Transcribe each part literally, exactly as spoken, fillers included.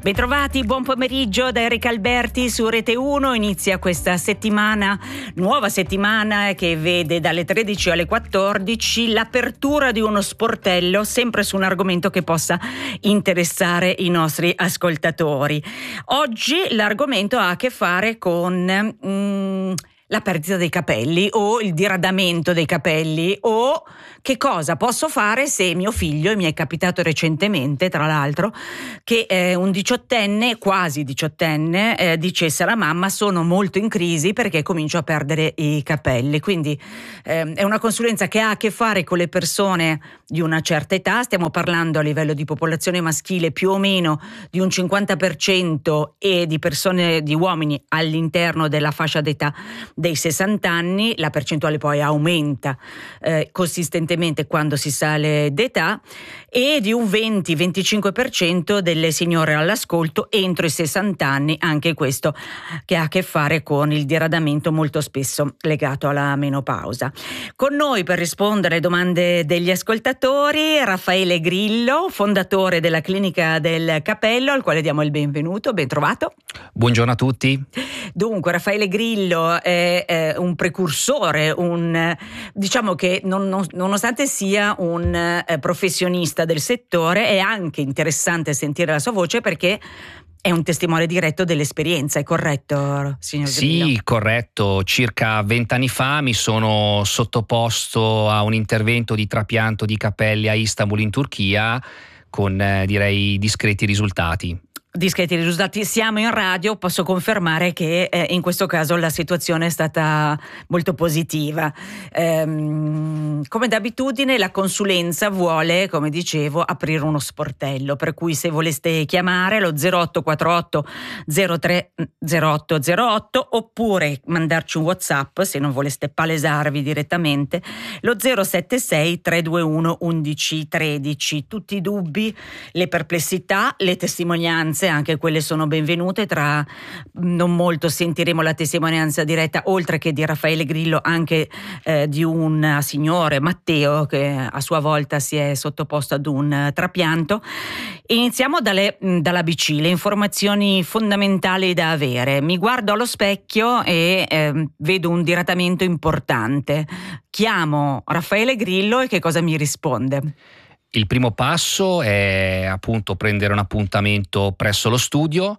Bentrovati, buon pomeriggio da Erika Alberti su Rete uno. Inizia questa settimana, nuova settimana che vede dalle tredici alle quattordici l'apertura di uno sportello sempre su un argomento che possa interessare i nostri ascoltatori. Oggi l'argomento ha a che fare con mm, la perdita dei capelli o il diradamento dei capelli, o che cosa posso fare se mio figlio, e mi è capitato recentemente tra l'altro, che eh, un diciottenne, quasi diciottenne, eh, dicesse alla mamma: sono molto in crisi perché comincio a perdere i capelli. Quindi eh, è una consulenza che ha a che fare con le persone di una certa età. Stiamo parlando a livello di popolazione maschile più o meno di un cinquanta per cento e di persone, di uomini all'interno della fascia d'età dei sessanta anni. La percentuale poi aumenta eh, consistentemente quando si sale d'età, e di un venti venticinque per cento delle signore all'ascolto entro i sessanta anni, anche questo che ha a che fare con il diradamento molto spesso legato alla menopausa. Con noi per rispondere alle domande degli ascoltatori Raffaele Grillo, fondatore della Clinica del Capello, al quale diamo il benvenuto. Ben trovato. Buongiorno a tutti. Dunque, Raffaele Grillo è, è un precursore, un diciamo che non, non, nonostante sia un eh, professionista del settore, è anche interessante sentire la sua voce perché è un testimone diretto dell'esperienza. È corretto, signor Grillo? Sì, corretto. Circa vent'anni fa mi sono sottoposto a un intervento di trapianto di capelli a Istanbul in Turchia con eh, direi discreti risultati. Discreti risultati. Siamo in radio, posso confermare che eh, in questo caso la situazione è stata molto positiva. Ehm, come d'abitudine la consulenza vuole, come dicevo, aprire uno sportello, per cui se voleste chiamare lo zero otto quattro otto zero tre zero otto zero otto oppure mandarci un WhatsApp se non voleste palesarvi direttamente, lo zero sette sei tre due uno undici tredici. Tutti i dubbi, le perplessità, le testimonianze, anche quelle sono benvenute. Tra non molto sentiremo la testimonianza diretta, oltre che di Raffaele Grillo, anche eh, di un signore, Matteo, che a sua volta si è sottoposto ad un trapianto. Iniziamo dalle, dall'A B C, le informazioni fondamentali da avere. Mi guardo allo specchio e eh, vedo un diradamento importante. Chiamo Raffaele Grillo e che cosa mi risponde? Il primo passo è appunto prendere un appuntamento presso lo studio,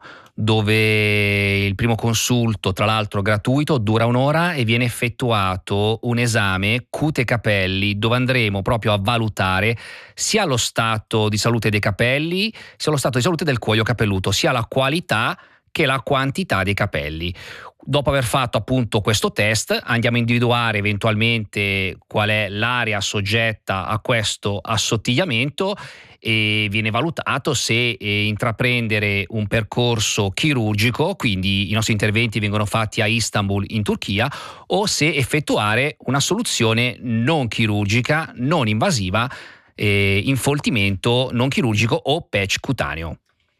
dove il primo consulto, tra l'altro gratuito, dura un'ora e viene effettuato un esame cute capelli, dove andremo proprio a valutare sia lo stato di salute dei capelli, sia lo stato di salute del cuoio capelluto, sia la qualità che la quantità dei capelli. Dopo aver fatto appunto questo test, andiamo a individuare eventualmente qual è l'area soggetta a questo assottigliamento e viene valutato se eh, intraprendere un percorso chirurgico, quindi i nostri interventi vengono fatti a Istanbul in Turchia, o se effettuare una soluzione non chirurgica, non invasiva, eh, infoltimento non chirurgico o patch cutaneo.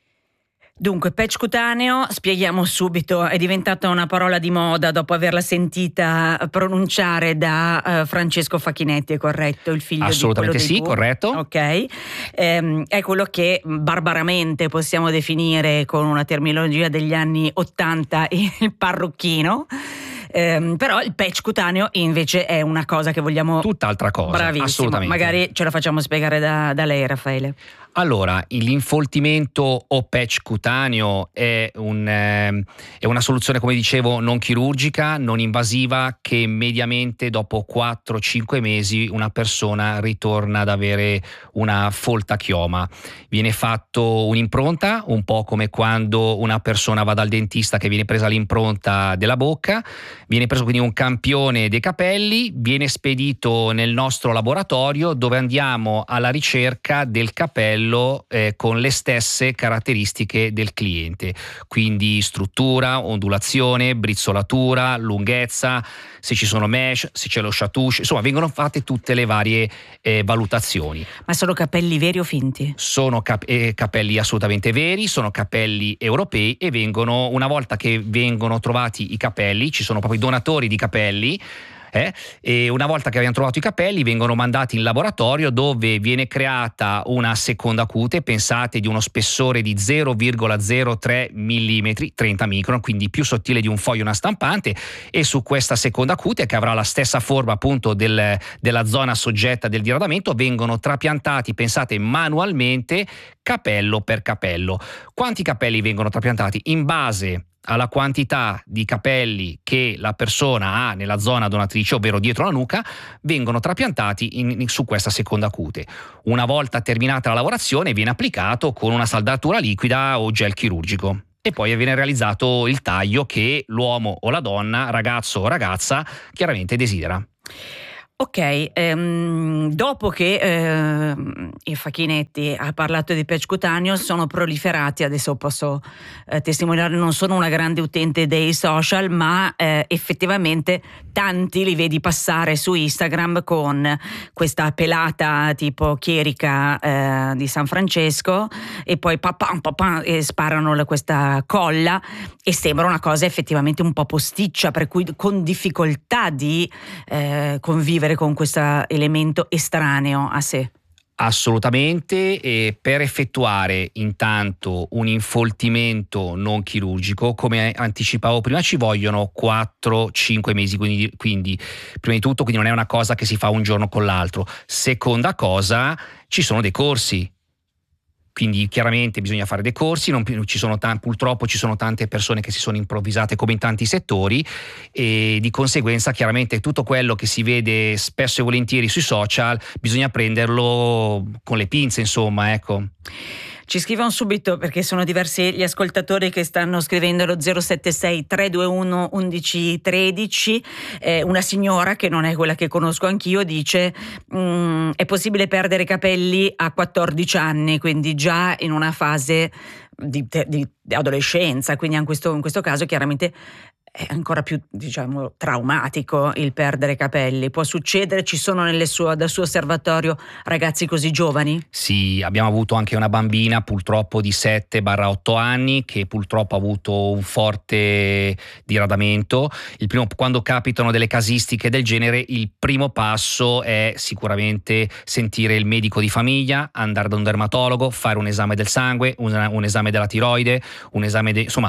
Dunque, patch cutaneo, spieghiamo subito, è diventata una parola di moda dopo averla sentita pronunciare da uh, Francesco Facchinetti, è corretto? Il figlio Assolutamente di quello sì, dei corretto. Ok, ehm, è quello che barbaramente possiamo definire, con una terminologia degli anni ottanta, il parrucchino. Um, però il patch cutaneo invece è una cosa che vogliamo... Tutt'altra cosa. Bravissimo, assolutamente. Magari ce la facciamo spiegare da, da lei, Raffaele. Allora, l'infoltimento o patch cutaneo è, un, eh, è una soluzione, come dicevo, non chirurgica, non invasiva, che mediamente dopo quattro cinque mesi una persona ritorna ad avere una folta chioma. Viene fatto un'impronta, un po' come quando una persona va dal dentista, che viene presa l'impronta della bocca, viene preso quindi un campione dei capelli, viene spedito nel nostro laboratorio, dove andiamo alla ricerca del capello Eh, con le stesse caratteristiche del cliente, quindi struttura, ondulazione, brizzolatura, lunghezza, se ci sono mesh, se c'è lo chatouche, insomma vengono fatte tutte le varie eh, valutazioni. Ma sono capelli veri o finti? Sono cap- eh, capelli assolutamente veri, sono capelli europei e vengono, una volta che vengono trovati i capelli, ci sono proprio i donatori di capelli, Eh? E una volta che abbiamo trovato i capelli vengono mandati in laboratorio, dove viene creata una seconda cute, pensate di uno spessore di zero virgola zero tre millimetri, trenta micron, quindi più sottile di un foglio una stampante, e su questa seconda cute, che avrà la stessa forma appunto del, della zona soggetta del diradamento, vengono trapiantati, pensate, manualmente, capello per capello. Quanti capelli vengono trapiantati? In base alla quantità di capelli che la persona ha nella zona donatrice, ovvero dietro la nuca, vengono trapiantati in, in, su questa seconda cute. Una volta terminata la lavorazione viene applicato con una saldatura liquida o gel chirurgico, e poi viene realizzato il taglio che l'uomo o la donna, ragazzo o ragazza, chiaramente desidera. Ok, ehm, dopo che ehm, i Facchinetti ha parlato di patch cutaneo, sono proliferati, adesso posso eh, testimoniare, non sono una grande utente dei social, ma eh, effettivamente tanti li vedi passare su Instagram con questa pelata tipo chierica eh, di San Francesco, e poi papà, papà, e sparano questa colla, e sembra una cosa effettivamente un po' posticcia, per cui con difficoltà di eh, convivere con questo elemento estraneo a sé. Assolutamente, e per effettuare intanto un infoltimento non chirurgico, come anticipavo prima, ci vogliono quattro cinque mesi, quindi, quindi prima di tutto quindi non è una cosa che si fa un giorno con l'altro. Seconda cosa, ci sono dei corsi. Quindi chiaramente bisogna fare dei corsi, non, ci sono t- purtroppo ci sono tante persone che si sono improvvisate come in tanti settori, e di conseguenza chiaramente tutto quello che si vede spesso e volentieri sui social bisogna prenderlo con le pinze, insomma, ecco. Ci scrivono subito, perché sono diversi gli ascoltatori che stanno scrivendo lo zero sette sei tre due uno uno uno uno tre. Eh, una signora, che non è quella che conosco anch'io, dice mm, è possibile perdere capelli a quattordici anni, quindi già in una fase di, di, di adolescenza, quindi in questo, in questo caso chiaramente è ancora più, diciamo, traumatico il perdere capelli. Può succedere? Ci sono nelle sue, dal suo osservatorio ragazzi così giovani? Sì, abbiamo avuto anche una bambina purtroppo di sette otto anni che purtroppo ha avuto un forte diradamento. Il primo, quando capitano delle casistiche del genere, il primo passo è sicuramente sentire il medico di famiglia, andare da un dermatologo, fare un esame del sangue, un, un esame della tiroide, un esame de, insomma.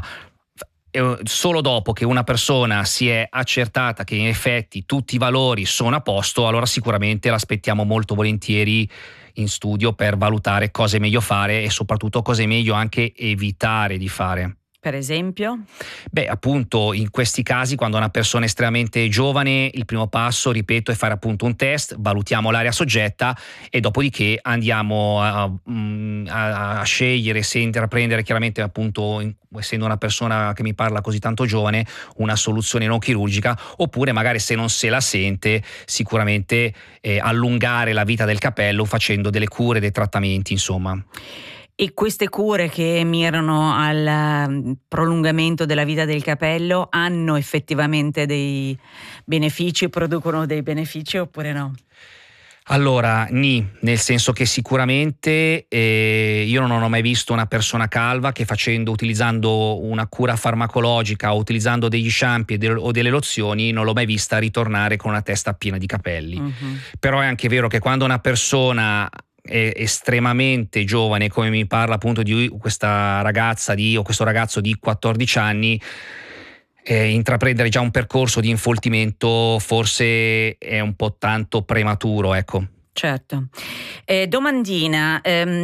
Solo dopo che una persona si è accertata che in effetti tutti i valori sono a posto, allora sicuramente l'aspettiamo molto volentieri in studio per valutare cosa è meglio fare, e soprattutto cosa è meglio anche evitare di fare. Per esempio? Beh, appunto, in questi casi, quando una persona è estremamente giovane, il primo passo, ripeto, è fare appunto un test, valutiamo l'area soggetta, e dopodiché andiamo a, a, a scegliere se intraprendere, chiaramente appunto, in, essendo una persona che mi parla così tanto giovane, una soluzione non chirurgica, oppure magari, se non se la sente, sicuramente eh, allungare la vita del capello facendo delle cure, dei trattamenti, insomma. E queste cure che mirano al prolungamento della vita del capello hanno effettivamente dei benefici, producono dei benefici oppure no? Allora, ni, nel senso che sicuramente eh, io non ho mai visto una persona calva che, facendo, utilizzando una cura farmacologica o utilizzando degli shampoo de- o delle lozioni, non l'ho mai vista ritornare con una testa piena di capelli. Uh-huh. Però è anche vero che quando una persona è estremamente giovane, come mi parla appunto di questa ragazza di, o questo ragazzo di quattordici anni, eh, intraprendere già un percorso di infoltimento forse è un po' tanto prematuro, ecco. Certo. Eh, domandina,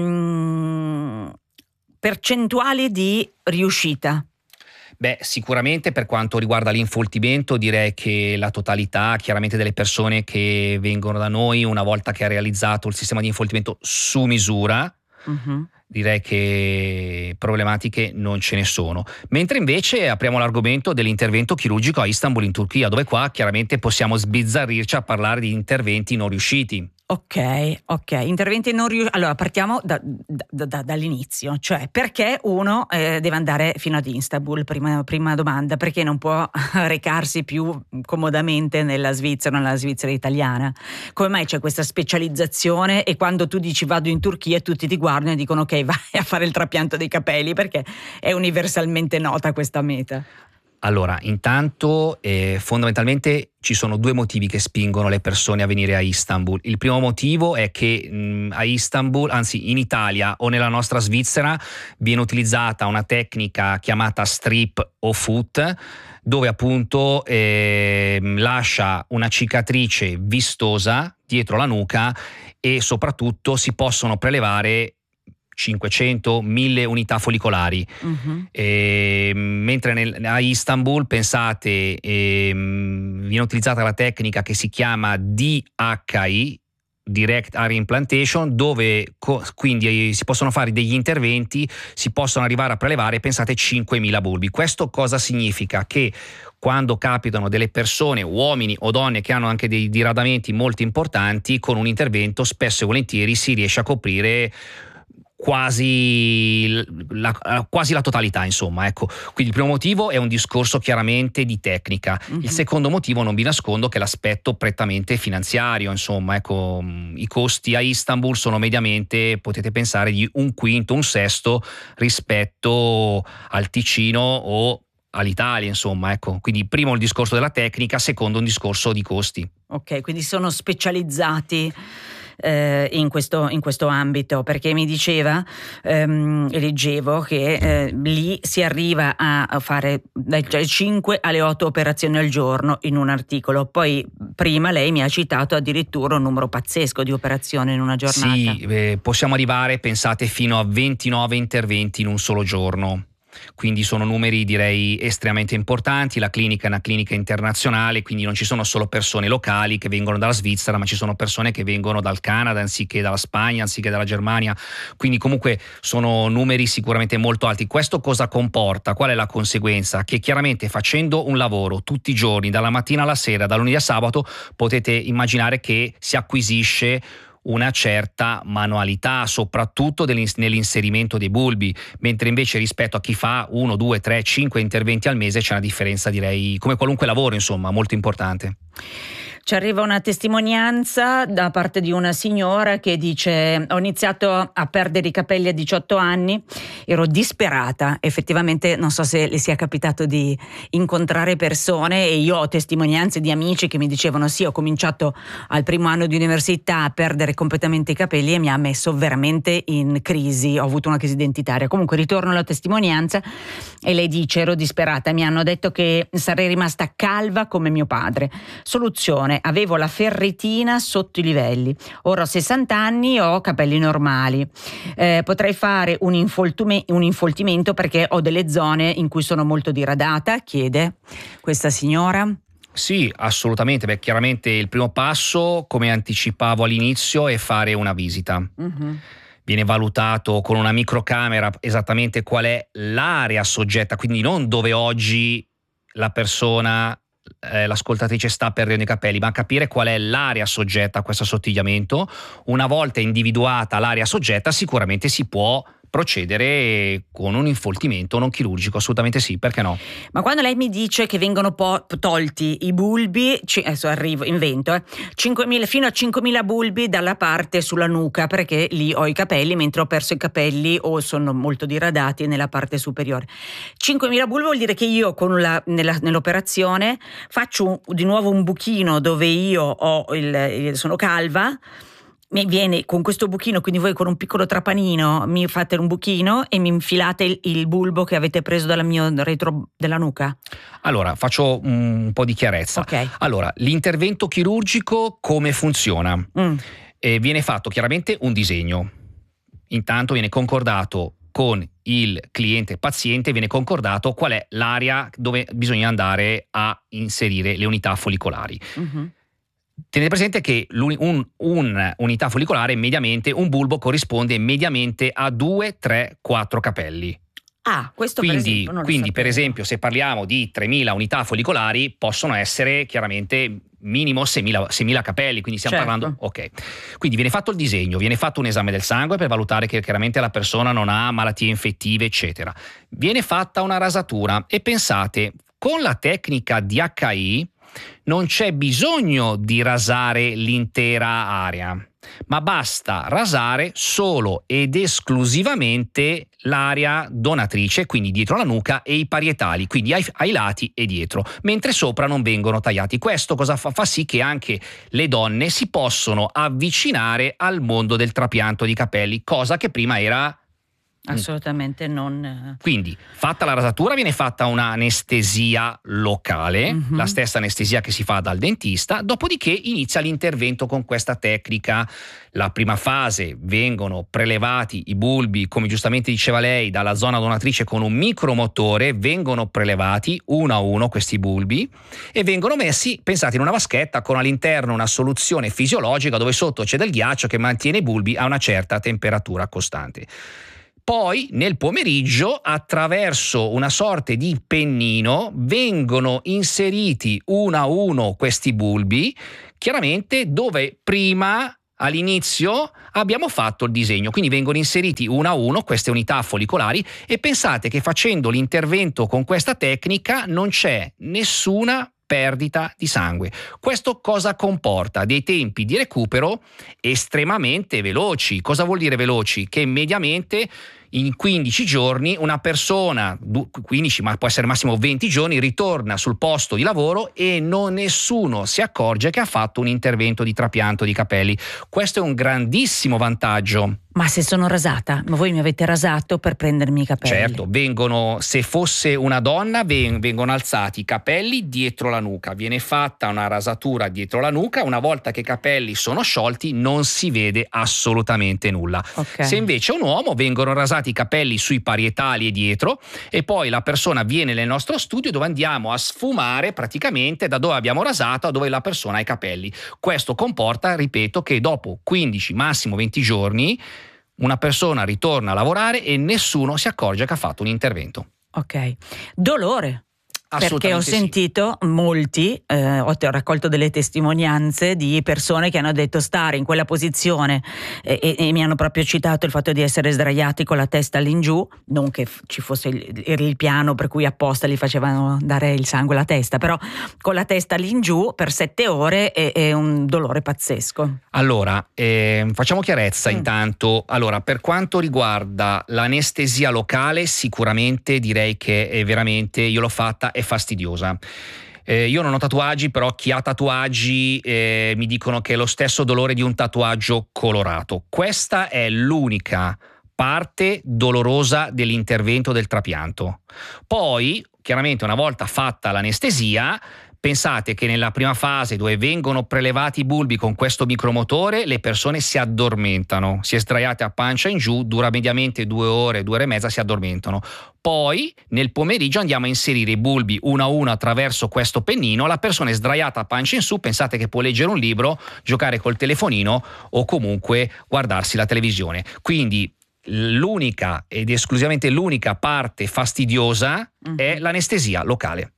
ehm, percentuali di riuscita? Beh, sicuramente per quanto riguarda l'infoltimento direi che la totalità, chiaramente, delle persone che vengono da noi, una volta che ha realizzato il sistema di infoltimento su misura, uh-huh. direi che problematiche non ce ne sono. Mentre invece apriamo l'argomento dell'intervento chirurgico a Istanbul, in Turchia, dove qua chiaramente possiamo sbizzarrirci a parlare di interventi non riusciti. Ok, ok, interventi non riusciti. Allora partiamo da, da, da, dall'inizio, cioè perché uno eh, deve andare fino ad Istanbul, prima, prima domanda, perché non può recarsi più comodamente nella Svizzera, nella Svizzera italiana? Come mai c'è questa specializzazione, e quando tu dici vado in Turchia tutti ti guardano e dicono ok, vai a fare il trapianto dei capelli, perché è universalmente nota questa meta? Allora, intanto eh, fondamentalmente ci sono due motivi che spingono le persone a venire a Istanbul. Il primo motivo è che mh, a Istanbul, anzi in Italia o nella nostra Svizzera, viene utilizzata una tecnica chiamata strip o foot, dove appunto eh, lascia una cicatrice vistosa dietro la nuca e soprattutto si possono prelevare cinquecento mille unità folicolari. Uh-huh. E, mentre nel, a Istanbul, pensate, eh, viene utilizzata la tecnica che si chiama D H I, Direct Area Implantation, dove co- quindi si possono fare degli interventi, si possono arrivare a prelevare, pensate, cinquemila bulbi. Questo cosa significa? Che quando capitano delle persone, uomini o donne, che hanno anche dei diradamenti molto importanti, con un intervento spesso e volentieri si riesce a coprire quasi la, quasi la totalità, insomma, ecco. Quindi il primo motivo è un discorso chiaramente di tecnica. Mm-hmm. Il secondo motivo, non vi nascondo, che è l'aspetto prettamente finanziario, insomma, ecco, i costi a Istanbul sono mediamente, potete pensare, di un quinto, un sesto rispetto al Ticino o all'Italia, insomma, ecco. Quindi primo il discorso della tecnica, secondo un discorso di costi. Ok, quindi sono specializzati Eh, in, questo, in questo ambito, perché mi diceva, ehm, leggevo che eh, lì si arriva a, a fare dai cinque alle otto operazioni al giorno in un articolo. Poi prima lei mi ha citato addirittura un numero pazzesco di operazioni in una giornata. Sì, eh, possiamo arrivare, pensate, fino a ventinove interventi in un solo giorno. Quindi sono numeri, direi, estremamente importanti. La clinica è una clinica internazionale, quindi non ci sono solo persone locali che vengono dalla Svizzera, ma ci sono persone che vengono dal Canada anziché dalla Spagna, anziché dalla Germania. Quindi comunque sono numeri sicuramente molto alti. Questo cosa comporta? Qual è la conseguenza? Che chiaramente facendo un lavoro tutti i giorni, dalla mattina alla sera, da lunedì a sabato, potete immaginare che si acquisisce una certa manualità, soprattutto nell'inserimento dei bulbi, mentre invece rispetto a chi fa uno, due, tre, cinque interventi al mese c'è una differenza, direi, come qualunque lavoro, insomma, molto importante. Ci arriva una testimonianza da parte di una signora che dice: ho iniziato a perdere i capelli a diciotto anni, ero disperata. Effettivamente non so se le sia capitato di incontrare persone, e io ho testimonianze di amici che mi dicevano: sì, ho cominciato al primo anno di università a perdere completamente i capelli e mi ha messo veramente in crisi, ho avuto una crisi identitaria. Comunque ritorno alla testimonianza e lei dice: ero disperata, mi hanno detto che sarei rimasta calva come mio padre. Soluzione: avevo la ferritina sotto i livelli, ora ho sessanta anni e ho capelli normali, eh, potrei fare un, infoltume- un infoltimento perché ho delle zone in cui sono molto diradata, chiede questa signora. Sì, assolutamente. Beh, chiaramente il primo passo, come anticipavo all'inizio, è fare una visita. Uh-huh. Viene valutato con una microcamera esattamente qual è l'area soggetta, quindi non dove oggi la persona, eh, l'ascoltatrice, sta perdendo i capelli, ma capire qual è l'area soggetta a questo assottigliamento. Una volta individuata l'area soggetta, sicuramente si può procedere con un infoltimento non chirurgico, assolutamente sì, perché no? Ma quando lei mi dice che vengono po- tolti i bulbi, ci, adesso arrivo, invento, eh, cinquemila, fino a cinquemila bulbi dalla parte sulla nuca, perché lì ho i capelli, mentre ho perso i capelli o sono molto diradati nella parte superiore. cinquemila bulbi vuol dire che io con la, nella, nell'operazione faccio un, di nuovo un buchino dove io ho il, il, sono calva. Mi viene con questo buchino, quindi voi con un piccolo trapanino mi fate un buchino e mi infilate il, il bulbo che avete preso dal mio retro della nuca? Allora, faccio un po' di chiarezza. Okay. Allora, l'intervento chirurgico come funziona? Mm. Eh, viene fatto chiaramente un disegno. Intanto viene concordato con il cliente paziente, viene concordato qual è l'area dove bisogna andare a inserire le unità folicolari. Mm-hmm. Tenete presente che un, un unità folicolare, mediamente, un bulbo corrisponde mediamente a due, tre, quattro capelli. Ah, questo quindi, per esempio non lo quindi sapevo. Per esempio, se parliamo di tremila unità folicolari, possono essere chiaramente minimo seimila capelli, quindi stiamo certo. parlando, ok. Quindi viene fatto il disegno, viene fatto un esame del sangue per valutare che chiaramente la persona non ha malattie infettive, eccetera. Viene fatta una rasatura e pensate, con la tecnica D H I non c'è bisogno di rasare l'intera area. ma basta rasare solo ed esclusivamente l'area donatrice, quindi dietro la nuca, e i parietali, quindi ai, ai lati e dietro, mentre sopra non vengono tagliati. Questo cosa fa? Fa sì che anche le donne si possono avvicinare al mondo del trapianto di capelli, cosa che prima era assolutamente non. Quindi, fatta la rasatura, viene fatta un'anestesia locale, mm-hmm. la stessa anestesia che si fa dal dentista, dopodiché inizia l'intervento con questa tecnica. La prima fase: vengono prelevati i bulbi, come giustamente diceva lei, dalla zona donatrice con un micromotore, vengono prelevati uno a uno questi bulbi e vengono messi, pensate, in una vaschetta con all'interno una soluzione fisiologica dove sotto c'è del ghiaccio che mantiene i bulbi a una certa temperatura costante. Poi nel pomeriggio, attraverso una sorta di pennino, vengono inseriti uno a uno questi bulbi, chiaramente dove prima, all'inizio, abbiamo fatto il disegno. Quindi vengono inseriti uno a uno queste unità follicolari e pensate che facendo l'intervento con questa tecnica non c'è nessuna perdita di sangue. Questo cosa comporta? Dei tempi di recupero estremamente veloci. Cosa vuol dire veloci? Che mediamente in quindici giorni una persona, quindici ma può essere massimo venti giorni, ritorna sul posto di lavoro e non nessuno si accorge che ha fatto un intervento di trapianto di capelli. Questo è un grandissimo vantaggio. Ma se sono rasata, ma voi mi avete rasato per prendermi i capelli? Certo, vengono, se fosse una donna, vengono alzati i capelli dietro la nuca, viene fatta una rasatura dietro la nuca, una volta che i capelli sono sciolti non si vede assolutamente nulla. Okay. Se invece è un uomo, vengono rasati i capelli sui parietali e dietro e poi la persona viene nel nostro studio dove andiamo a sfumare praticamente da dove abbiamo rasato a dove la persona ha i capelli. Questo comporta, ripeto, che dopo quindici, massimo venti giorni una persona ritorna a lavorare e nessuno si accorge che ha fatto un intervento. Ok. Dolore. Perché ho sentito sì. molti, eh, ho raccolto delle testimonianze di persone che hanno detto stare in quella posizione e, e, e mi hanno proprio citato il fatto di essere sdraiati con la testa all'ingiù, non che ci fosse il, il piano per cui apposta gli facevano dare il sangue alla testa, però con la testa all'ingiù per sette ore è, è un dolore pazzesco. Allora, eh, facciamo chiarezza mm. intanto. Allora, per quanto riguarda l'anestesia locale, sicuramente direi che è veramente, io l'ho fatta, è fastidiosa. Eh, io non ho tatuaggi, però chi ha tatuaggi eh, mi dicono che è lo stesso dolore di un tatuaggio colorato. Questa è l'unica parte dolorosa dell'intervento del trapianto. Poi, chiaramente, una volta fatta l'anestesia, pensate che nella prima fase, dove vengono prelevati i bulbi con questo micromotore, le persone si addormentano, si è sdraiate a pancia in giù, dura mediamente due ore, due ore e mezza, si addormentano. Poi nel pomeriggio andiamo a inserire i bulbi uno a uno attraverso questo pennino, la persona è sdraiata a pancia in su, pensate che può leggere un libro, giocare col telefonino o comunque guardarsi la televisione. Quindi l'unica ed esclusivamente l'unica parte fastidiosa mm-hmm. è l'anestesia locale.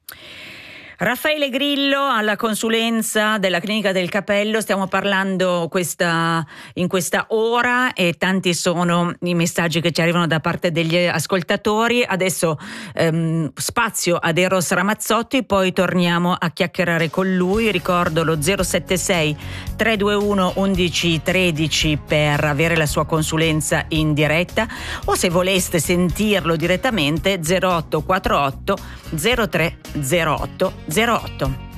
Raffaele Grillo alla consulenza della Clinica del Capello, stiamo parlando questa, in questa ora e tanti sono i messaggi che ci arrivano da parte degli ascoltatori. Adesso ehm, spazio ad Eros Ramazzotti, poi torniamo a chiacchierare con lui. Ricordo lo zero sette sei tre due uno undici tredici per avere la sua consulenza in diretta o se voleste sentirlo direttamente zero otto quattro otto zero tre zero otto zero otto.